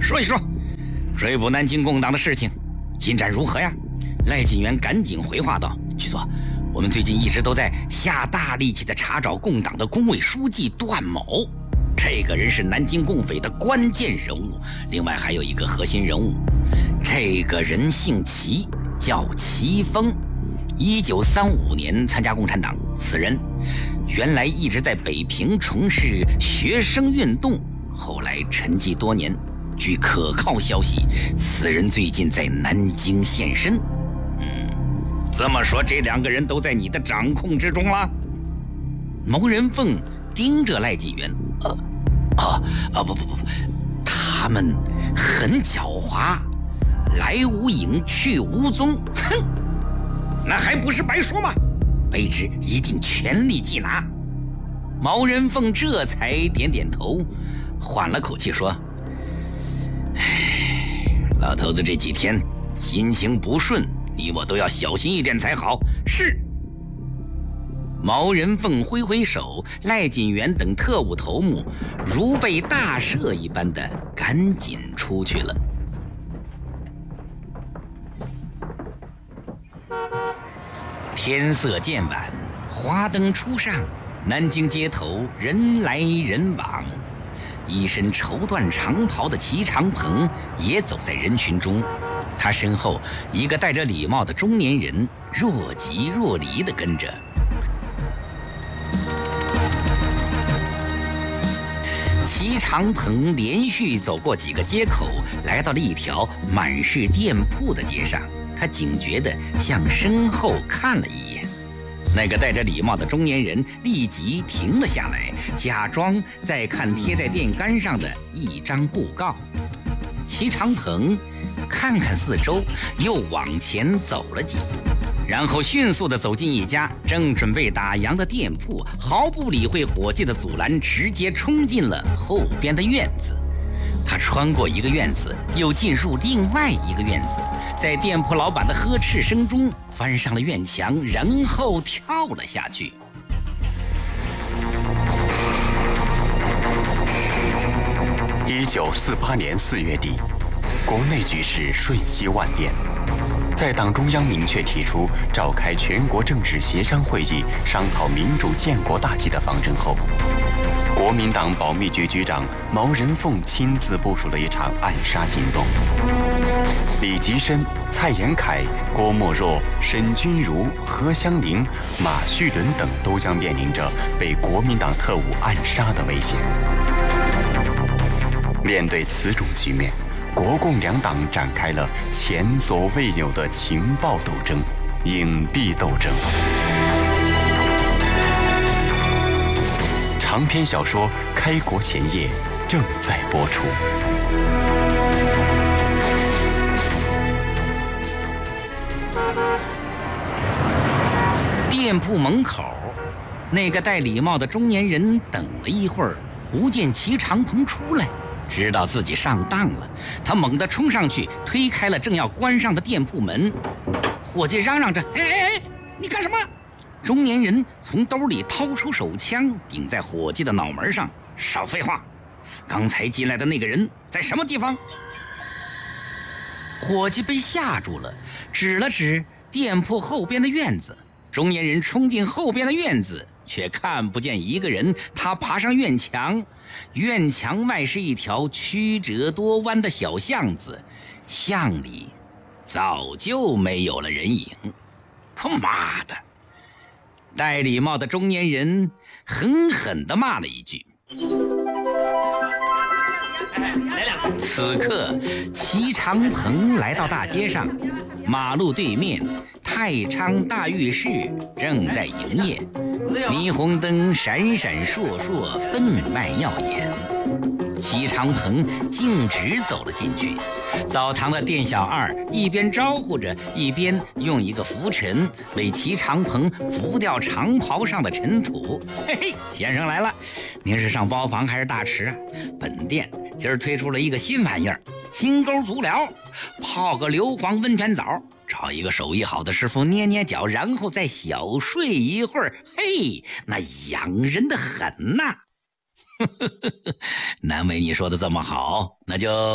说一说追捕南京共党的事情进展如何呀？赖锦元赶紧回话道：局座，我们最近一直都在下大力气的查找共党的工委书记段某，这个人是南京共匪的关键人物。另外还有一个核心人物，这个人姓齐，叫齐峰，1935年参加共产党。此人原来一直在北平从事学生运动，后来沉寂多年。据可靠消息，此人最近在南京现身。这么说这两个人都在你的掌控之中了？牟仁凤盯着赖锦元，不，他们很狡猾，来无影去无踪。哼，那还不是白说吗？卑职一定全力缉拿。牟仁凤这才点点头，缓了口气说：老头子这几天心情不顺，你我都要小心一点才好。是。牟仁凤挥挥手，赖锦元等特务头目如被大赦一般的赶紧出去了。天色渐晚，华灯初上，南京街头人来人往。一身绸缎长袍的齐长鹏也走在人群中，他身后一个戴着礼帽的中年人若即若离地跟着。齐长鹏连续走过几个街口，来到了一条满是店铺的街上，他警觉地向身后看了一眼。那个戴着礼帽的中年人立即停了下来，假装在看贴在电杆上的一张布告。齐长鹏看看四周，又往前走了几步，然后迅速地走进一家正准备打烊的店铺，毫不理会伙计的阻拦，直接冲进了后边的院子。他穿过一个院子，又进入另外一个院子，在店铺老板的呵斥声中翻上了院墙，然后跳了下去。 1948年4月底，国内局势瞬息万变。在党中央明确提出召开全国政治协商会议，商讨民主建国大计的方针后，国民党保密局局长牟仁凤亲自部署了一场暗杀行动。李吉深、蔡延闿、郭沫若、沈钧儒、何香凝、马叙伦等都将面临着被国民党特务暗杀的危险。面对此种局面，国共两党展开了前所未有的情报斗争、隐蔽斗争。长篇小说《开国前夜》正在播出。 店铺门口，那个戴礼帽的中年人等了一会儿，不见齐长鹏出来，知道自己上当了，他猛地冲上去，推开了正要关上的店铺门。伙计嚷嚷着：哎，你干什么？中年人从兜里掏出手枪，顶在伙计的脑门上。少废话，刚才进来的那个人在什么地方？伙计被吓住了，指了指店铺后边的院子。中年人冲进后边的院子，却看不见一个人。他爬上院墙，院墙外是一条曲折多弯的小巷子，巷里早就没有了人影。他妈的！戴礼帽的中年人狠狠地骂了一句。此刻齐长鹏来到大街上，马路对面太昌大浴室正在营业，霓虹灯闪闪烁烁，分外耀眼。齐长鹏径直走了进去，澡堂的店小二一边招呼着，一边用一个拂尘为齐长鹏拂掉长袍上的尘土。嘿嘿，先生来了，您是上包房还是大池啊？本店今儿推出了一个新玩意儿，金钩足疗，泡个硫磺温泉澡，找一个手艺好的师傅捏捏脚，然后再小睡一会儿，嘿，那养人的很呐。难为你说的这么好，那就